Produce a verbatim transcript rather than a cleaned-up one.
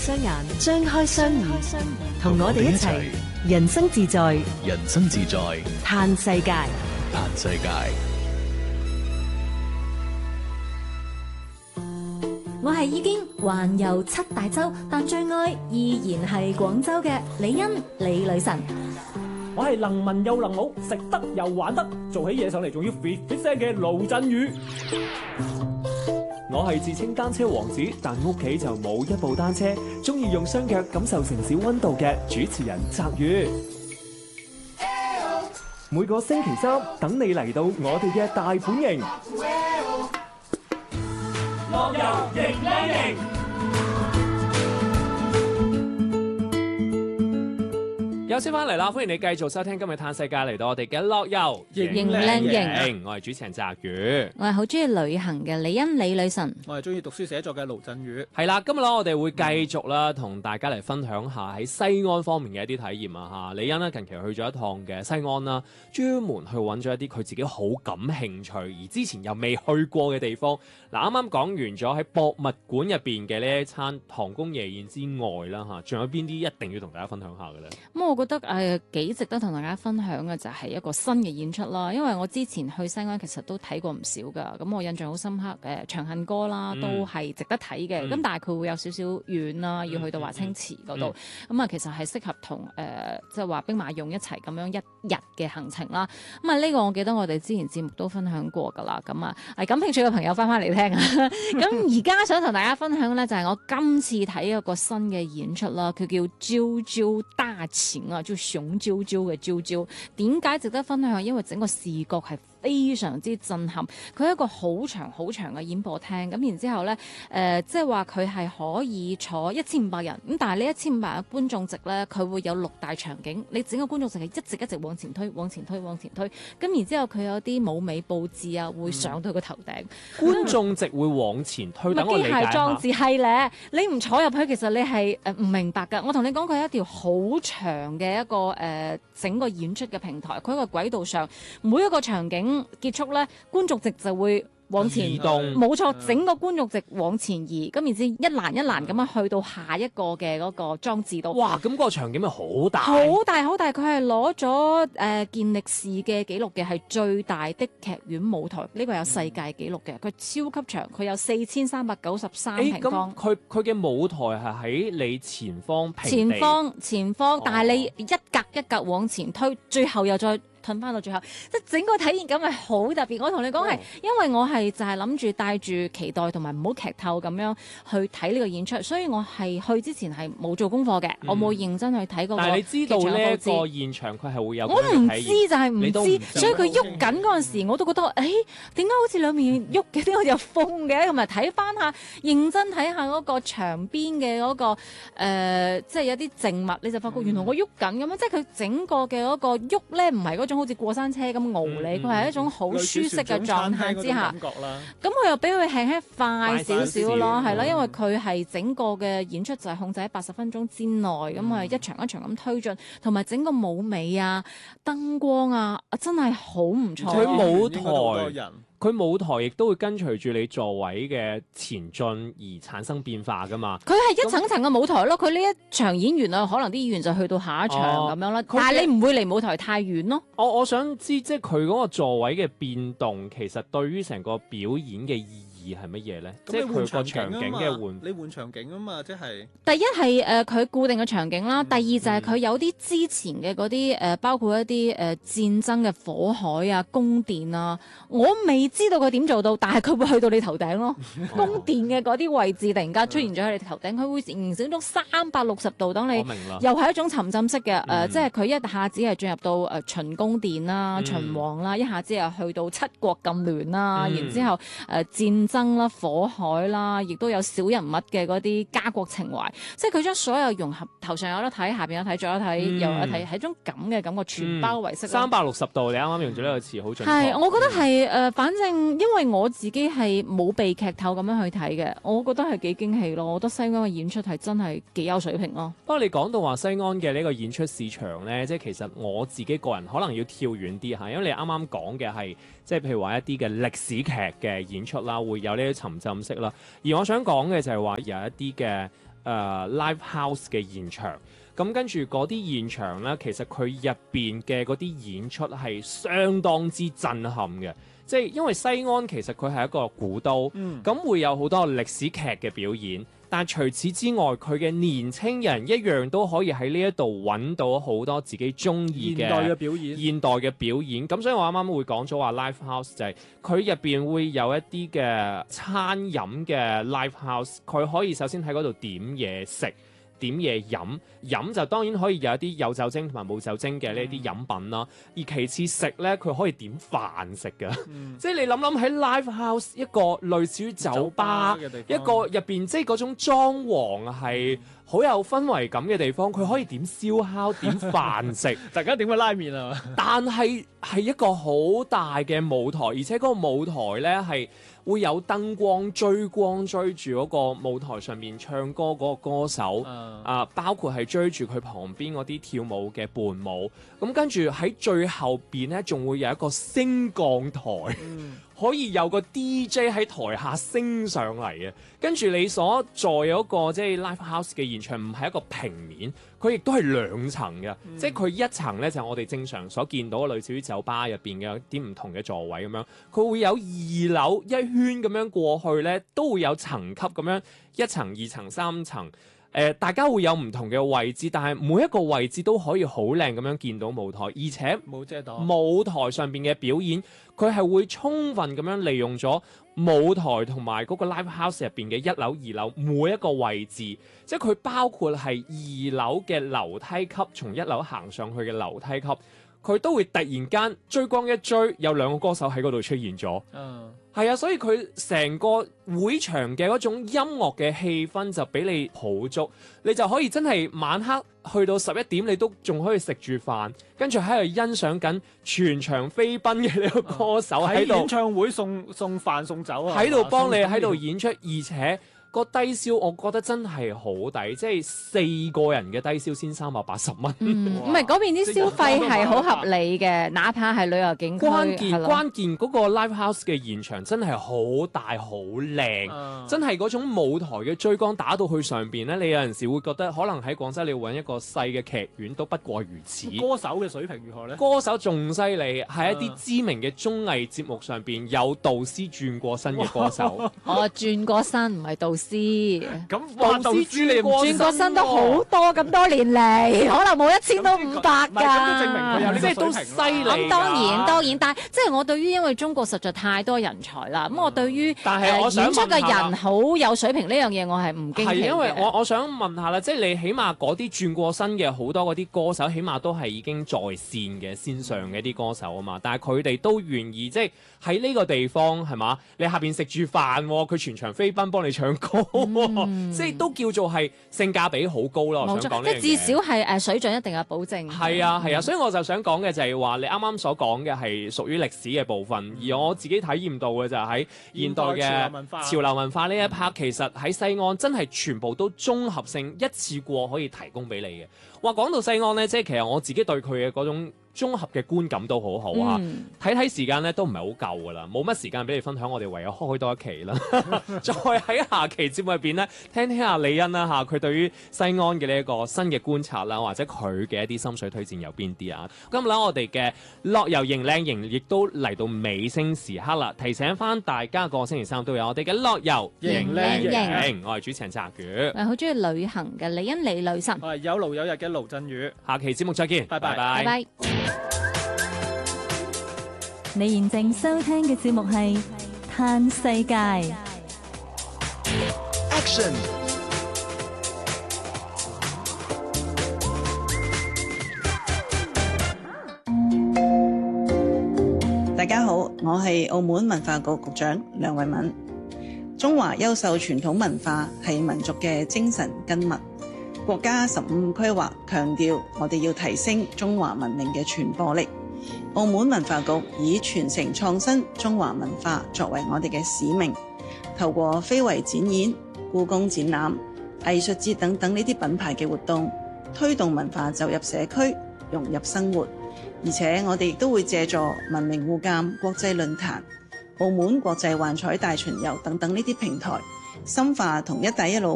雙眼，張開雙耳，同我哋一齊人生自在， 人生自在， 嘆世界， 嘆世界。 我係已經環遊七大洲，但最愛依然係廣州嘅李欣李女神。 我係能文又能武，食得又玩得，做起嘢上嚟仲要 fit fit 聲嘅盧振宇。我係自稱單車王子，但屋企就冇一部單車，中意用雙腳感受城市溫度嘅主持人澤宇。每個星期三等你嚟到我哋嘅大本營，樂遊型靚型。又先翻嚟啦，歡迎你繼續收聽今日嘆世界，嚟到我哋嘅樂遊型靚型。 我係主持人澤宇， 我係好中意旅行嘅李欣李女神， 我係中意讀書寫作嘅盧振宇。 係啦，今日咧我哋會繼續啦，同大家嚟分享下喺西安方面嘅一啲體驗啊嚇。李欣呢近期去咗一趟嘅西安啦，專門去揾咗一啲佢自己好感興趣而之前又未去過嘅地方。嗱，啱啱講完咗喺博物館入邊嘅呢一餐唐宮夜宴之外啦嚇，仲有邊啲一定要同大家分享下嘅咧？ 咁我覺得誒幾、呃、值得同大家分享嘅就係一個新嘅演出啦，因為我之前去西安其實都睇過唔少㗎，咁我印象好深刻誒、呃《長恨歌》啦，都係值得睇嘅。咁、嗯、但係佢會有少少遠啦，要去到華清池嗰度，咁啊、嗯嗯、其實係適合同誒即係話兵馬俑一齊咁樣一日嘅行程啦。咁啊呢個我記得我哋之前節目都分享過㗎啦。咁啊係感興趣嘅朋友翻返嚟聽啊。咁而家想同大家分享咧就係我今次睇一個新嘅演出啦，佢叫《啾啾大情》啊。叫熊啾啾嘅啾啾，點解值得分享？因為整個視覺係非常之震撼，佢係一個好長好長嘅演播廳，咁然之後咧，誒、呃，即係話佢係可以坐一千五百人，咁但係呢一千五百人嘅觀眾席咧，佢會有六大場景，你整個觀眾席係一直一直往前推，往前推，往前推，咁然之後佢有啲舞美佈置啊，會上到個頭頂， 嗯、觀眾席會往前推，等我理解下。機械裝置係咧，你唔坐入去，其實你係誒唔明白㗎。我同你講，佢係一條好長嘅一個誒、呃、整個演出嘅平台，佢喺個軌道上，每一個場景結束咧，觀眾席就會往前移動，冇錯，整個觀眾席往前移，咁然之一欄一欄咁樣去到下一個嘅嗰個裝置度。哇！咁個場景咪好大，好大好大，佢係攞咗誒健力士嘅紀錄嘅，係最大的劇院舞台，呢、這個有世界紀錄嘅，佢超級長，佢有四千三百九十三平方。咁佢佢嘅舞台係喺你前方平地，前方前方，哦、但係你一格一格往前推，最後又再褪翻到最後，即係整個體驗感係好特別。我同你講係，哦、因為我係就係諗住帶住期待同埋唔好劇透咁樣去睇呢個演出，所以我係去之前係冇做功課嘅，嗯、我冇認真去睇過。但係你知道呢一個現場佢係會有，我唔知就係唔知，知所以佢喐緊嗰陣時，我都覺得誒點解好似兩面喐嘅，點解好似有風嘅？同埋睇翻下，認真睇下嗰個牆邊嘅嗰、嗰個、呃、即係有啲靜物，你就發覺原來我喐緊咁樣，嗯、即係佢整個嘅嗰個喐咧，唔係嗰種好似過山車咁傲你，佢係、嗯、一種好舒適嘅狀態之下。咁佢又俾佢輕輕快少少咯，係啦，因為佢係整個嘅演出就係控制喺八十分鐘之內，咁啊、嗯、一場一場咁推進，同埋整個舞美啊、燈光啊，真係好唔錯。佢舞台。佢舞台亦都會跟隨住你座位嘅前進而產生變化㗎嘛。佢係一層層嘅舞台咯。佢呢一場演完啊，可能啲演員就去到下一場咁樣啦。但係你唔會離舞台太遠咯。我我想知，即係佢嗰個座位嘅變動，其實對於成個表演嘅意義係乜嘢咧？即係佢個場景嘅換， 你換場景啊嘛，即係第一係誒佢固定嘅場景啦，嗯、第二就係佢有啲之前嘅嗰啲誒，包括一啲誒、呃、戰爭嘅火海啊、宮殿啊，我未知道佢點做到，但係佢會去到你頭頂咯。宮殿嘅嗰啲位置突然間出現咗喺你頭頂，佢會形成一種三百六十度，等你又係一種沉浸式嘅誒、呃，即係佢一下子係進入到誒、呃、秦宮殿啦、秦王啦，一下子又去到七國咁亂啦，嗯、然之後誒、呃、戰爭啦、火海啦，亦都有小人物嘅嗰啲家國情懷，即係佢將所有融合，頭上有得睇，下邊有睇，左有睇，右有睇，係一種咁嘅感覺，全包圍式。三百六十度，你啱啱用咗呢個詞，好準確。係，我覺得係誒、呃，反正因為我自己係冇被劇透咁樣去睇嘅，我覺得係幾驚喜咯。我覺得西安嘅演出係真係幾有水平咯。不過你講到話西安嘅呢個演出市場咧，即係其實我自己個人可能要跳遠啲嚇，因為你啱啱講嘅係即係譬如話一啲嘅歷史劇嘅演出啦，會有呢啲沉浸式啦。而我想講嘅就係話有一啲嘅呃、live house 嘅現場。咁跟住嗰啲現場咧，其實佢入邊嘅嗰啲演出係相當之震撼嘅。即係因為西安其實佢係一個古都，咁、嗯、會有好多歷史劇嘅表演。但除此之外，佢嘅年青人一樣都可以喺呢一度揾到好多自己中意嘅現代嘅表演。 現代嘅表演。咁所以我啱啱會講咗話 live house 就係佢入邊會有一啲嘅餐飲嘅 live house，佢可以首先喺嗰度點嘢食。點嘢飲，飲就當然可以有一啲有酒精同埋冇酒精嘅呢啲飲品啦。而其次食咧，佢可以點飯食㗎。嗯、即係你諗諗喺 live house 一個類似於酒吧，酒吧一個入邊即係嗰種裝潢係好有氛圍感嘅地方，佢可以點燒烤、點飯食， 大家點個拉麵啊！ 但係係一個好大嘅舞台，而且嗰個舞台咧係會有燈光追光追住嗰個舞台上面唱歌嗰個歌手，啊、呃，包括係追住佢旁邊嗰啲跳舞嘅伴舞。咁跟住喺最後邊咧，仲會有一個升降台。嗯可以有個 D J 喺台下升上嚟嘅，跟住你所在有一個即係 live house 嘅現場，唔係一個平面，佢亦都係兩層嘅，嗯、即係佢一層咧就係、我哋正常所見到嘅類似於酒吧入邊嘅啲唔同嘅座位咁樣，佢會有二樓一圈咁樣過去咧，都會有層級咁樣一層、二層、三層。誒、呃，大家會有唔同嘅位置，但係每一個位置都可以好靚咁樣見到舞台，而且冇遮擋。 舞台上邊嘅表演，佢係會充分咁樣利用咗舞台同埋嗰個 live house 入邊嘅一樓、二樓每一個位置，即係佢包括係二樓嘅樓梯級，從一樓行上去嘅樓梯級，佢都會突然間追光一追，有兩個歌手喺嗰度出現咗。嗯。係啊，所以佢成個會場嘅嗰種音樂嘅氣氛就俾你好足，你就可以真係晚黑去到十一點，你都仲可以食住飯，跟住喺度欣賞緊全場飛奔嘅呢個歌手喺度、 嗯、演唱會送送飯送酒啊， 喺度幫你喺度演出，而且個低消我覺得真係好抵，即係四個人嘅低消先三百八十蚊。 唔係嗰邊啲消費係好合理嘅，哪怕係旅遊景區。 關鍵係咯關鍵嗰個 live house 嘅現場真係好大好靚，嗯、真係嗰種舞台嘅追光打到去上邊咧，你有陣時會覺得可能喺廣州你揾一個細嘅劇院都不過如此。 歌手嘅水平如何咧？ 歌手仲犀利，係一啲知名嘅綜藝節目上邊有導師轉過身嘅歌手。 我轉過身唔係導師。 咁導師轉過轉過身都好多咁多年嚟，可能冇一千都五百㗎。 唔係咁都證明佢有呢個水平。 即係都犀利。 咁當然當然，但係即係我對於因為中國實在太多人才啦，咁、嗯、我對於但係我想演出嘅人好有水平呢樣嘢，我係唔驚奇嘅。係因為我我想問下啦，即係你起碼嗰啲轉過身嘅好多嗰啲歌手，起碼都係已經在線嘅線上嘅啲歌手啊嘛，但係佢哋都願意即係喺呢個地方係嘛？你下邊食住飯，佢全場飛奔幫你唱歌。嗯、即係都叫做係性價比好高咯，我想講呢樣嘢。 即係至少係誒水準一定有保證。 係啊係啊，所以我就想講嘅就係話，你啱啱所講嘅係屬於歷史嘅部分，嗯、而我自己體驗到嘅就係喺現代嘅潮流文化呢一 part，其實喺西安真係全部都綜合性一次過可以提供俾你嘅。話講到西安呢，即係其實我自己對佢嘅嗰種綜合嘅觀感都好好啊！睇睇、嗯、時間咧都唔係好夠噶啦，冇乜時間俾你分享，我哋唯有開多一期啦。再喺下期節目入邊咧，聽聽下李欣啦嚇，佢對於西安嘅呢一個新嘅觀察啦，或者佢嘅一啲心水推薦有邊啲啊？今日我哋嘅樂遊型靚型亦都嚟到尾聲時刻啦，提醒翻大家個星期三都有我哋嘅樂遊型靚型，我係主持人澤宇， 我係好中意旅行嘅李欣李女神， 我係有勞有日嘅盧振宇， 下期節目再見， 拜拜拜拜。 你現正收聽嘅節目係《嘆世界》。 Action！ 大家好，我係澳門文化局局長梁慧敏。中華優秀傳統文化係民族嘅精神根脈。國家十五規劃強調，我哋要提升中華文明嘅傳播力。澳門文化局以傳承創新中華文化作為我哋嘅使命，透過非遺展演、故宮展覽、藝術節等等呢啲品牌嘅活動，推動文化走入社區，融入生活。而且我哋亦都會借助文明互鑒國際論壇、澳門國際幻彩大巡遊等等呢啲平台，深化同一帶一路